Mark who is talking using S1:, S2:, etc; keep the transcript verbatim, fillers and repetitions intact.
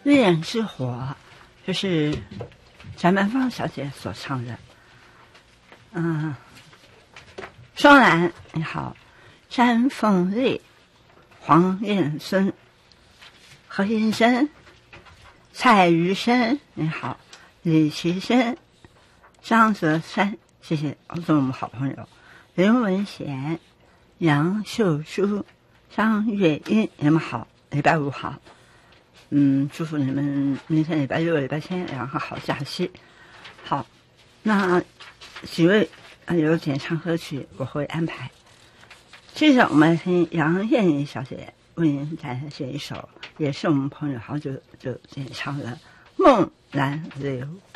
S1: 恋之火，这是翟曼芳小姐所唱的。嗯，双兰你好，山凤丽、黄燕孙、何云生、蔡余生你好，李奇生、张泽山，谢谢，都是我们好朋友。林文贤、杨秀珠、张月英，你们好，礼拜五好。嗯，祝福你们明天礼拜六、礼拜天两个好假期。好，那几位有点唱歌曲，我会安排。接着我们来听杨艳颖小姐为您带来这一首，也是我们朋友好久就演唱的《梦蓝流》。